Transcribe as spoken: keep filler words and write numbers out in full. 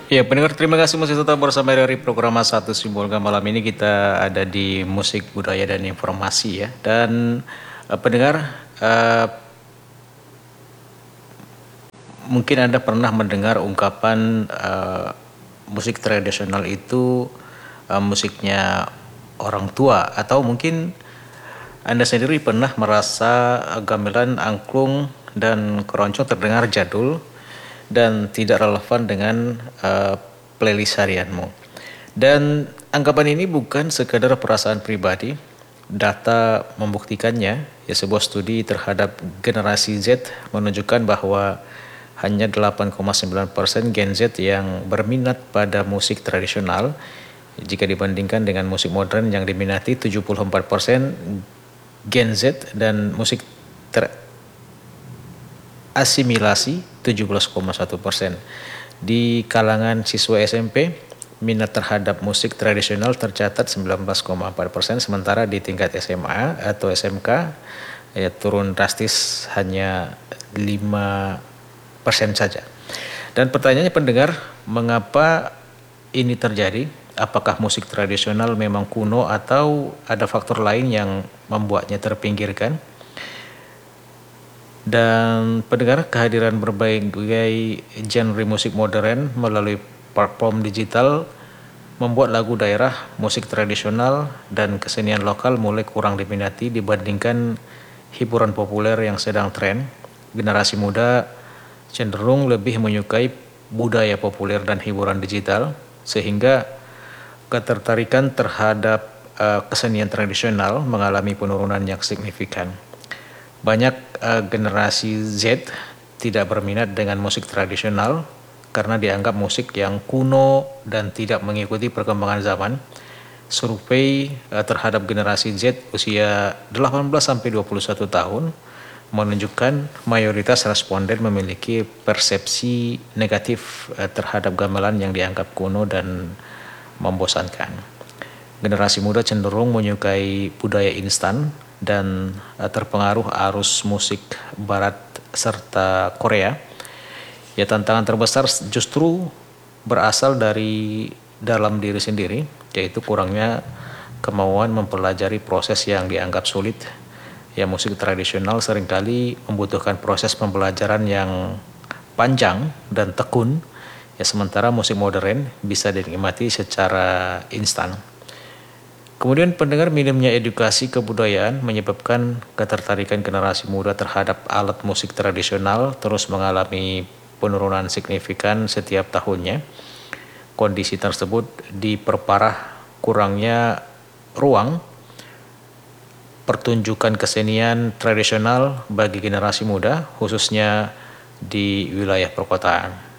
Ya, pendengar, terima kasih masih tetap bersama dari program satu Simbolga. Malam ini kita ada di musik, budaya, dan informasi ya. Dan eh, pendengar, eh, mungkin Anda pernah mendengar ungkapan eh, musik tradisional itu eh, musiknya orang tua, atau mungkin Anda sendiri pernah merasa eh, gamelan, angklung, dan keroncong terdengar jadul dan tidak relevan dengan uh, playlist harianmu. Dan anggapan ini bukan sekadar perasaan pribadi. Data membuktikannya. Ya, sebuah studi terhadap generasi Z menunjukkan bahwa hanya delapan koma sembilan persen Gen Z yang berminat pada musik tradisional jika dibandingkan dengan musik modern yang diminati tujuh puluh empat persen Gen Z, dan musik ter asimilasi tujuh belas koma satu persen. Di kalangan siswa S M P, minat terhadap musik tradisional tercatat sembilan belas koma empat persen, sementara di tingkat S M A atau S M K ya turun drastis, hanya lima persen saja. Dan pertanyaannya pendengar, mengapa ini terjadi? Apakah musik tradisional memang kuno atau ada faktor lain yang membuatnya terpinggirkan? Dan pendengar, kehadiran berbagai genre musik modern melalui platform digital membuat lagu daerah, musik tradisional, dan kesenian lokal mulai kurang diminati dibandingkan hiburan populer yang sedang tren. Generasi muda cenderung lebih menyukai budaya populer dan hiburan digital, sehingga ketertarikan terhadap uh, kesenian tradisional mengalami penurunan yang signifikan. Banyak uh, generasi Z tidak berminat dengan musik tradisional karena dianggap musik yang kuno dan tidak mengikuti perkembangan zaman. Survei uh, terhadap generasi Z usia delapan belas sampai dua puluh satu tahun menunjukkan mayoritas responden memiliki persepsi negatif uh, terhadap gamelan yang dianggap kuno dan membosankan. Generasi muda cenderung menyukai budaya instan dan terpengaruh arus musik barat serta Korea. Ya, tantangan terbesar justru berasal dari dalam diri sendiri, yaitu kurangnya kemauan mempelajari proses yang dianggap sulit. Ya, musik tradisional seringkali membutuhkan proses pembelajaran yang panjang dan tekun, ya, sementara musik modern bisa dinikmati secara instan. Kemudian pendengar, minimnya edukasi kebudayaan menyebabkan ketertarikan generasi muda terhadap alat musik tradisional terus mengalami penurunan signifikan setiap tahunnya. Kondisi tersebut diperparah kurangnya ruang pertunjukan kesenian tradisional bagi generasi muda, khususnya di wilayah perkotaan.